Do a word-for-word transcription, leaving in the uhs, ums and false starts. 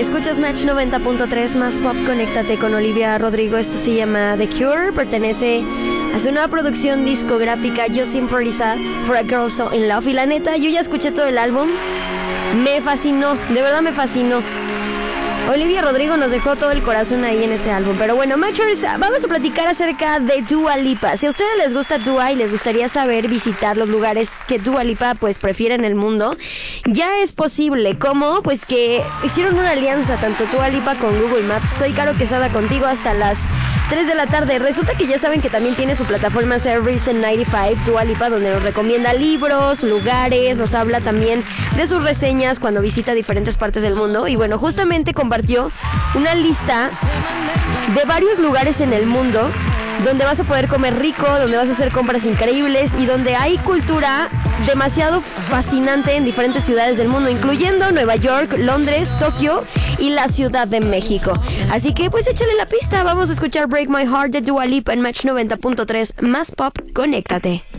Escuchas Match noventa punto tres más pop, conéctate con Olivia Rodrigo. Esto se llama The Cure, pertenece a su nueva producción discográfica Just Seem Pretty Sad for a Girl So In Love. Y la neta, yo ya escuché todo el álbum, me fascinó, de verdad me fascinó. Olivia Rodrigo nos dejó todo el corazón ahí en ese álbum. Pero bueno, Matchers, vamos a platicar acerca de Dua Lipa. Si a ustedes les gusta Dua y les gustaría saber visitar los lugares que Dua Lipa pues prefiere en el mundo, ya es posible. ¿Cómo? Pues que hicieron una alianza, tanto Dua Lipa con Google Maps. Soy Caro Quesada contigo hasta las tres de la tarde. Resulta que ya saben que también tiene su plataforma Service en noventa y cinco, Dua Lipa, donde nos recomienda libros, lugares, nos habla también de sus reseñas cuando visita diferentes partes del mundo. Y bueno, justamente compartió una lista de varios lugares en el mundo donde vas a poder comer rico, donde vas a hacer compras increíbles y donde hay cultura demasiado fascinante en diferentes ciudades del mundo, incluyendo Nueva York, Londres, Tokio y la Ciudad de México. Así que pues échale la pista, vamos a escuchar Break My Heart de Dua Lipa en Match noventa punto tres más pop, conéctate.